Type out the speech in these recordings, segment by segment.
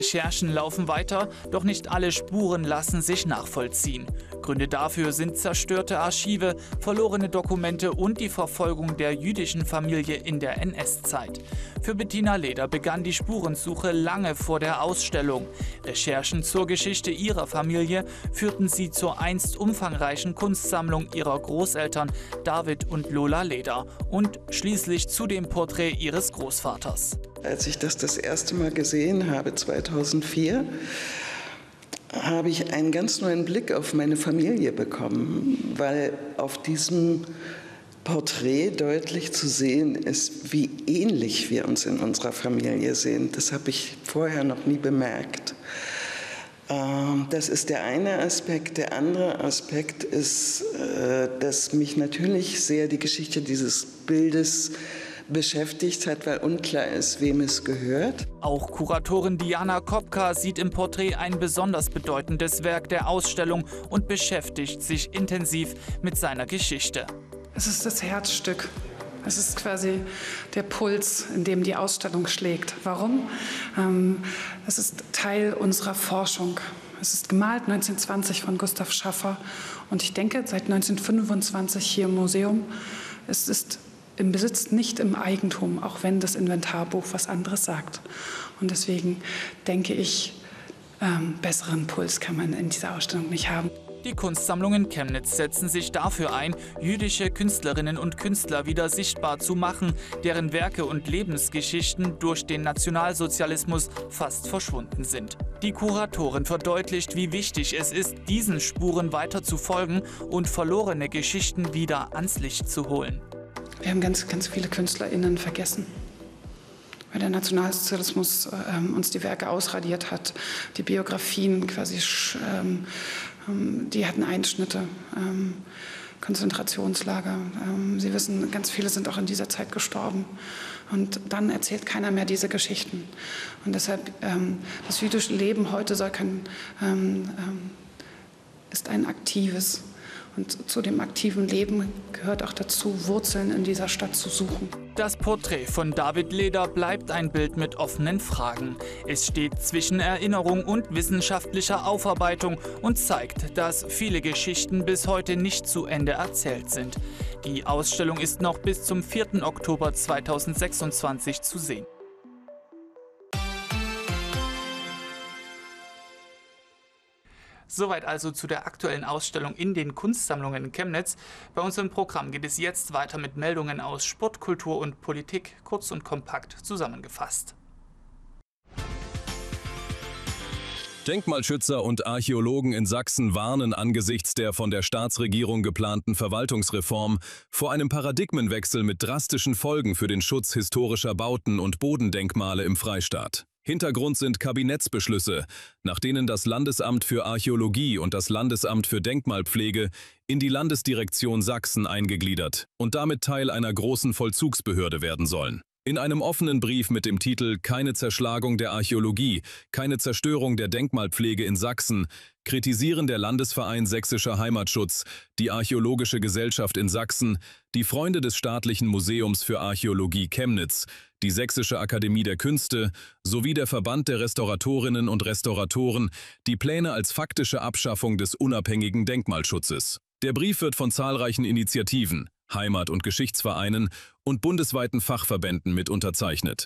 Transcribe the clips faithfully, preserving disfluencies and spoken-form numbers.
Recherchen laufen weiter, doch nicht alle Spuren lassen sich nachvollziehen. Gründe dafür sind zerstörte Archive, verlorene Dokumente und die Verfolgung der jüdischen Familie in der N S-Zeit. Für Bettina Leder begann die Spurensuche lange vor der Ausstellung. Recherchen zur Geschichte ihrer Familie führten sie zur einst umfangreichen Kunstsammlung ihrer Großeltern David und Lola Leder und schließlich zu dem Porträt ihres Großvaters. Als ich das das erste Mal gesehen habe, zweitausendvier, habe ich einen ganz neuen Blick auf meine Familie bekommen, weil auf diesem Porträt deutlich zu sehen ist, wie ähnlich wir uns in unserer Familie sehen. Das habe ich vorher noch nie bemerkt. Das ist der eine Aspekt. Der andere Aspekt ist, dass mich natürlich sehr die Geschichte dieses Bildes beschäftigt hat, weil unklar ist, wem es gehört. Auch Kuratorin Diana Kopka sieht im Porträt ein besonders bedeutendes Werk der Ausstellung und beschäftigt sich intensiv mit seiner Geschichte. Es ist das Herzstück. Es ist quasi der Puls, in dem die Ausstellung schlägt. Warum? Ähm, es ist Teil unserer Forschung. Es ist gemalt neunzehnhundertzwanzig von Gustav Schaffer und ich denke seit neunzehnhundertfünfundzwanzig hier im Museum. Es ist im Besitz, nicht im Eigentum, auch wenn das Inventarbuch was anderes sagt. Und deswegen denke ich, ähm, besseren Puls kann man in dieser Ausstellung nicht haben. Die Kunstsammlungen Chemnitz setzen sich dafür ein, jüdische Künstlerinnen und Künstler wieder sichtbar zu machen, deren Werke und Lebensgeschichten durch den Nationalsozialismus fast verschwunden sind. Die Kuratorin verdeutlicht, wie wichtig es ist, diesen Spuren weiter zu folgen und verlorene Geschichten wieder ans Licht zu holen. Wir haben ganz, ganz viele KünstlerInnen vergessen, weil der Nationalsozialismus ähm, uns die Werke ausradiert hat, die Biografien quasi, ähm, die hatten Einschnitte, ähm, Konzentrationslager. Ähm, Sie wissen, ganz viele sind auch in dieser Zeit gestorben. Und dann erzählt keiner mehr diese Geschichten. Und deshalb, ähm, das jüdische Leben heute soll kein, ähm, ähm, ist ein aktives. Und zu dem aktiven Leben gehört auch dazu, Wurzeln in dieser Stadt zu suchen. Das Porträt von David Leder bleibt ein Bild mit offenen Fragen. Es steht zwischen Erinnerung und wissenschaftlicher Aufarbeitung und zeigt, dass viele Geschichten bis heute nicht zu Ende erzählt sind. Die Ausstellung ist noch bis zum vierten Oktober zweitausendsechsundzwanzig zu sehen. Soweit also zu der aktuellen Ausstellung in den Kunstsammlungen in Chemnitz. Bei unserem Programm geht es jetzt weiter mit Meldungen aus Sport, Kultur und Politik, kurz und kompakt zusammengefasst. Denkmalschützer und Archäologen in Sachsen warnen angesichts der von der Staatsregierung geplanten Verwaltungsreform vor einem Paradigmenwechsel mit drastischen Folgen für den Schutz historischer Bauten und Bodendenkmale im Freistaat. Hintergrund sind Kabinettsbeschlüsse, nach denen das Landesamt für Archäologie und das Landesamt für Denkmalpflege in die Landesdirektion Sachsen eingegliedert und damit Teil einer großen Vollzugsbehörde werden sollen. In einem offenen Brief mit dem Titel »Keine Zerschlagung der Archäologie, keine Zerstörung der Denkmalpflege in Sachsen« kritisieren der Landesverein Sächsischer Heimatschutz, die Archäologische Gesellschaft in Sachsen, die Freunde des Staatlichen Museums für Archäologie Chemnitz, die Sächsische Akademie der Künste sowie der Verband der Restauratorinnen und Restauratoren die Pläne als faktische Abschaffung des unabhängigen Denkmalschutzes. Der Brief wird von zahlreichen Initiativen, Heimat- und Geschichtsvereinen und bundesweiten Fachverbänden mit unterzeichnet.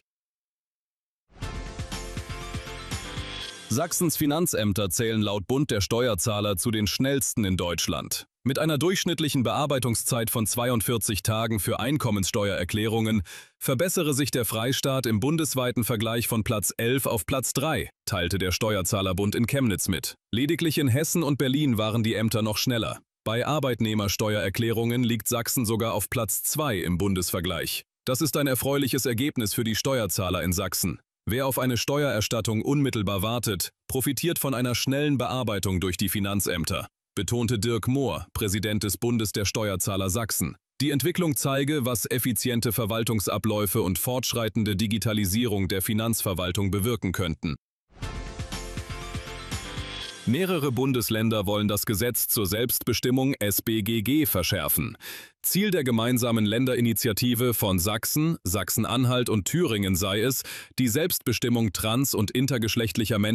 Sachsens Finanzämter zählen laut Bund der Steuerzahler zu den schnellsten in Deutschland. Mit einer durchschnittlichen Bearbeitungszeit von zweiundvierzig Tagen für Einkommensteuererklärungen verbessere sich der Freistaat im bundesweiten Vergleich von Platz elf auf Platz drei, teilte der Steuerzahlerbund in Chemnitz mit. Lediglich in Hessen und Berlin waren die Ämter noch schneller. Bei Arbeitnehmersteuererklärungen liegt Sachsen sogar auf Platz zwei im Bundesvergleich. Das ist ein erfreuliches Ergebnis für die Steuerzahler in Sachsen. Wer auf eine Steuererstattung unmittelbar wartet, profitiert von einer schnellen Bearbeitung durch die Finanzämter, betonte Dirk Mohr, Präsident des Bundes der Steuerzahler Sachsen. Die Entwicklung zeige, was effiziente Verwaltungsabläufe und fortschreitende Digitalisierung der Finanzverwaltung bewirken könnten. Mehrere Bundesländer wollen das Gesetz zur Selbstbestimmung S B G G verschärfen. Ziel der gemeinsamen Länderinitiative von Sachsen, Sachsen-Anhalt und Thüringen sei es, die Selbstbestimmung trans- und intergeschlechtlicher Menschen